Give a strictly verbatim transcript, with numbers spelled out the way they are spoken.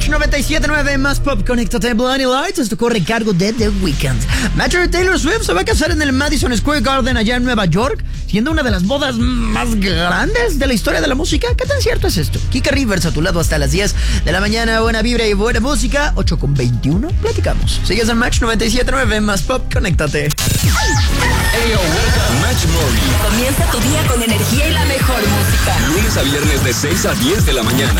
Match noventa y siete punto nueve más pop. Conéctate, Blinding Lights. Esto corre a cargo de The Weeknd. Matcher Taylor Swift se va a casar en el Madison Square Garden allá en Nueva York, siendo una de las bodas más grandes de la historia de la música. ¿Qué tan cierto es esto? Kika Rivers a tu lado hasta las diez de la mañana. Buena vibra y buena música. ocho con veintiuno. Platicamos. Sigues en Match noventa y siete punto nueve más pop. Conéctate. Hey, yo, Match Morning. Comienza tu día con energía y la mejor música. Lunes a viernes de seis a diez de la mañana.